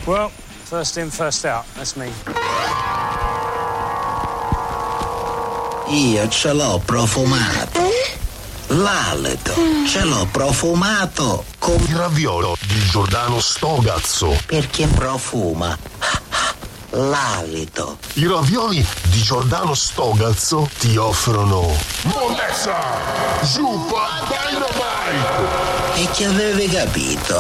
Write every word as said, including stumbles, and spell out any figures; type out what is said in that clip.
Well, first in, first out. That's me. Io ce l'ho profumato. L'alito ce l'ho profumato con il raviolo di Giordano Stogazzo. Perché profuma l'alito. I ravioli di Giordano Stogazzo ti offrono Mollezza! Zuppa Dynamite! E chi aveva capito?